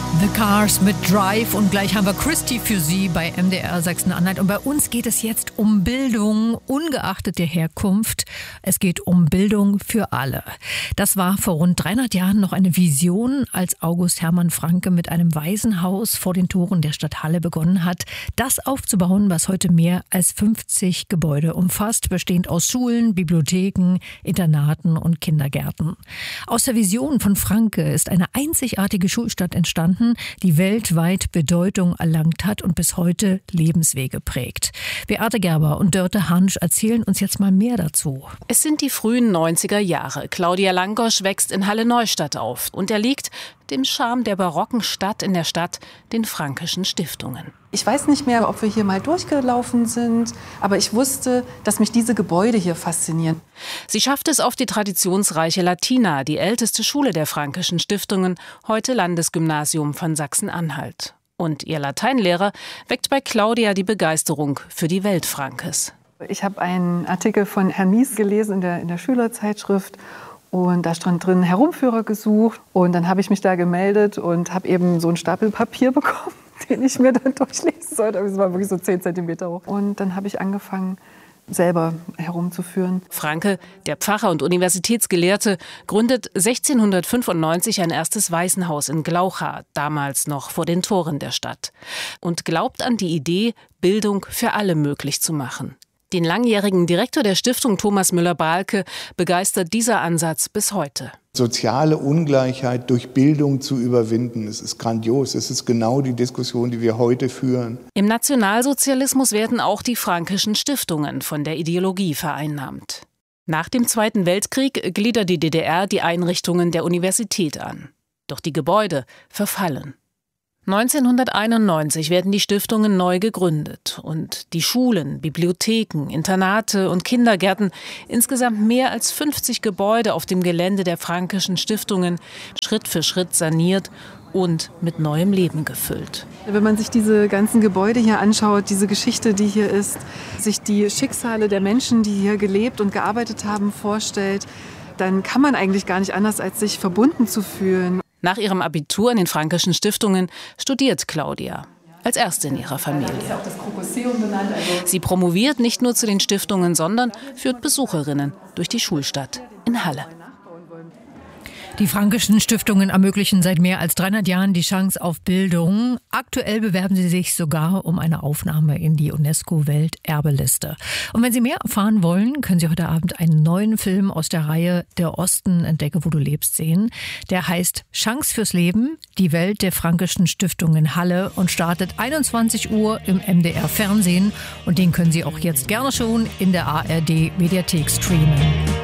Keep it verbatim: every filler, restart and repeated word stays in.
The Cars mit Drive und gleich haben wir Christy für Sie bei M D R Sachsen-Anhalt. Und bei uns geht es jetzt um Bildung, ungeachtet der Herkunft. Es geht um Bildung für alle. Das war vor rund dreihundert Jahren noch eine Vision, als August Hermann Francke mit einem Waisenhaus vor den Toren der Stadt Halle begonnen hat, das aufzubauen, was heute mehr als fünfzig Gebäude umfasst, bestehend aus Schulen, Bibliotheken, Internaten und Kindergärten. Aus der Vision von Francke ist eine einzigartige Schulstadt entstanden, die weltweit Bedeutung erlangt hat und bis heute Lebenswege prägt. Beate Gerber und Dörte Hansch erzählen uns jetzt mal mehr dazu. Es sind die frühen neunziger Jahre. Claudia Langosch wächst in Halle-Neustadt auf und erliegt dem Charme der barocken Stadt in der Stadt, den Franckeschen Stiftungen. Ich weiß nicht mehr, ob wir hier mal durchgelaufen sind, aber ich wusste, dass mich diese Gebäude hier faszinieren. Sie schafft es auf die traditionsreiche Latina, die älteste Schule der Franckeschen Stiftungen, heute Landesgymnasium von Sachsen-Anhalt. Und ihr Lateinlehrer weckt bei Claudia die Begeisterung für die Welt Franckes. Ich habe einen Artikel von Herrn Mies gelesen in der, in der Schülerzeitschrift. Und da stand drin, Herumführer gesucht. Und dann habe ich mich da gemeldet und habe eben so einen Stapel Papier bekommen, den ich mir dann durchlesen sollte. Es war wirklich so zehn Zentimeter hoch. Und dann habe ich angefangen, selber herumzuführen. Francke, der Pfarrer und Universitätsgelehrte, gründet sechzehnhundertfünfundneunzig ein erstes Waisenhaus in Glaucha, damals noch vor den Toren der Stadt. Und glaubt an die Idee, Bildung für alle möglich zu machen. Den langjährigen Direktor der Stiftung, Thomas Müller-Balke, begeistert dieser Ansatz bis heute. Soziale Ungleichheit durch Bildung zu überwinden, es ist grandios. Es ist genau die Diskussion, die wir heute führen. Im Nationalsozialismus werden auch die Franckeschen Stiftungen von der Ideologie vereinnahmt. Nach dem Zweiten Weltkrieg gliedert die D D R die Einrichtungen der Universität an. Doch die Gebäude verfallen. neunzehnhunderteinundneunzig werden die Stiftungen neu gegründet und die Schulen, Bibliotheken, Internate und Kindergärten, insgesamt mehr als fünfzig Gebäude auf dem Gelände der Franckeschen Stiftungen, Schritt für Schritt saniert und mit neuem Leben gefüllt. Wenn man sich diese ganzen Gebäude hier anschaut, diese Geschichte, die hier ist, sich die Schicksale der Menschen, die hier gelebt und gearbeitet haben, vorstellt, dann kann man eigentlich gar nicht anders, als sich verbunden zu fühlen. Nach ihrem Abitur in den Franckeschen Stiftungen studiert Claudia, als erste in ihrer Familie. Sie promoviert nicht nur zu den Stiftungen, sondern führt Besucherinnen durch die Schulstadt in Halle. Die Franckeschen Stiftungen ermöglichen seit mehr als dreihundert Jahren die Chance auf Bildung. Aktuell bewerben sie sich sogar um eine Aufnahme in die UNESCO-Welterbeliste. Und wenn Sie mehr erfahren wollen, können Sie heute Abend einen neuen Film aus der Reihe Der Osten, entdecke, wo du lebst, sehen. Der heißt Chance fürs Leben, die Welt der Franckeschen Stiftungen Halle und startet einundzwanzig Uhr im M D R Fernsehen. Und den können Sie auch jetzt gerne schon in der A R D Mediathek streamen.